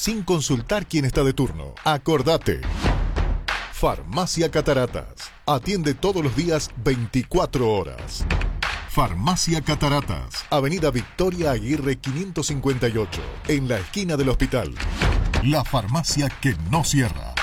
sin consultar quién está de turno. Acordate. Farmacia Cataratas. Atiende todos los días 24 horas. Farmacia Cataratas. Avenida Victoria Aguirre 558. En la esquina del hospital. La farmacia que no cierra.